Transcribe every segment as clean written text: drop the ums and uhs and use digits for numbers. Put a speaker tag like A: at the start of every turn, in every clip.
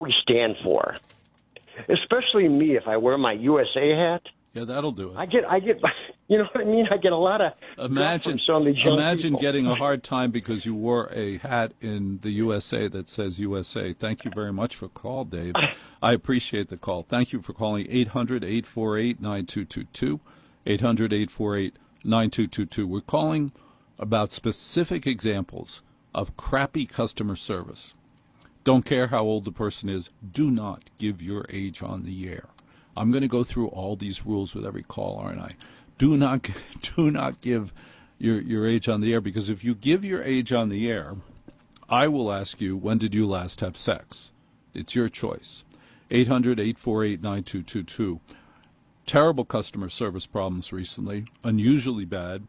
A: we stand for. Especially me, if I wear my USA hat.
B: Yeah, that'll do it.
A: I get, you know what I mean? I get a lot of
B: imagine
A: from some of these young people.
B: getting a hard time because you wore a hat in the USA that says USA. Thank you very much for the call, Dave. I appreciate the call. Thank you for calling 800-848-9222, 800-848-9222. We're calling about specific examples of crappy customer service. Don't care how old the person is. Do not give your age on the air. I'm going to go through all these rules with every call, aren't I? Do not give your age on the air, because if you give your age on the air, I will ask you, when did you last have sex? It's your choice. 800-848-9222. Terrible customer service problems recently, unusually bad.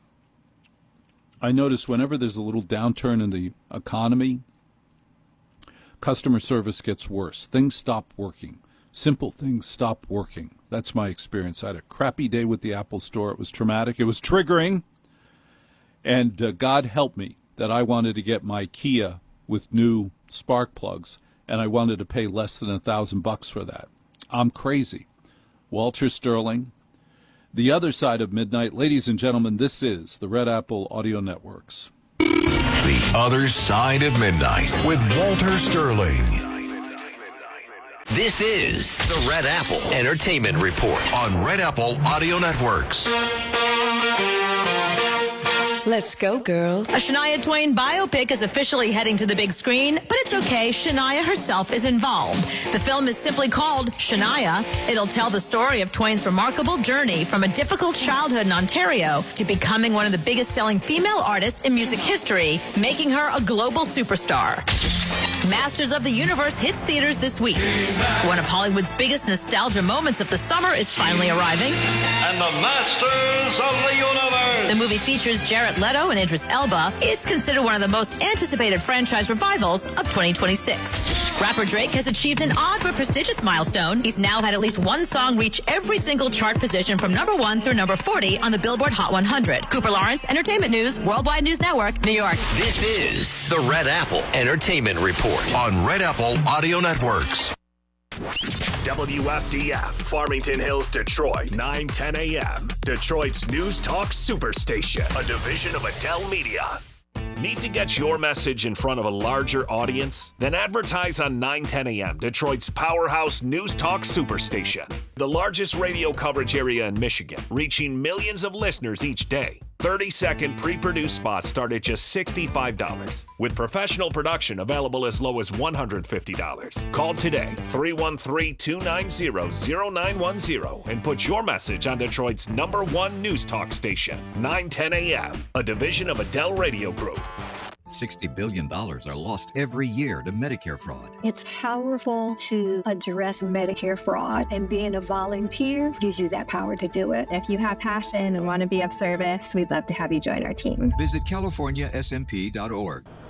B: I notice whenever there's a little downturn in the economy, customer service gets worse. Things stop working. Simple things stop working. That's my experience. I had a crappy day with the Apple Store. It was traumatic. It was triggering. And God help me that I wanted to get my Kia with new spark plugs, and I wanted to pay less than $1,000 for that. I'm crazy. Walter Sterling, the other side of midnight. Ladies and gentlemen, this is the Red Apple Audio Networks.
C: The Other Side of Midnight with Walter Sterling. This is the Red Apple Entertainment Report on Red Apple Audio Networks.
D: Let's go, girls.
E: A Shania Twain biopic is officially heading to the big screen, but it's okay. Shania herself is involved. The film is simply called Shania. It'll tell the story of Twain's remarkable journey from a difficult childhood in Ontario to becoming one of the biggest selling female artists in music history, making her a global superstar. Masters of the Universe hits theaters this week. One of Hollywood's biggest nostalgia moments of the summer is finally arriving.
F: And the Masters of the Universe.
E: The movie features Jared Leto and Idris Elba. It's considered one of the most anticipated franchise revivals of 2026. Rapper Drake has achieved an odd but prestigious milestone. He's now had at least one song reach every single chart position from number 1 through number 40 on the Billboard Hot 100. Cooper Lawrence, Entertainment News, Worldwide News Network, New York.
C: This is the Red Apple Entertainment Report on Red Apple Audio Networks.
G: WFDF, Farmington Hills, Detroit, 9:10 a.m. Detroit's News Talk Superstation, a division of Adele Media. Need to get your message in front of a larger audience? Then advertise on 9:10 a.m., Detroit's powerhouse News Talk Superstation. The largest radio coverage area in Michigan, reaching millions of listeners each day. 30-second pre-produced spots start at just $65, with professional production available as low as $150. Call today, 313-290-0910, and put your message on Detroit's #1 news talk station, 9:10 a.m., a division of Adele Radio Group.
H: $60 billion are lost every year to Medicare fraud.
I: It's powerful to address Medicare fraud, and being a volunteer gives you that power to do it.
J: If you have passion and want to be of service, we'd love to have you join our team.
H: Visit CaliforniaSMP.org.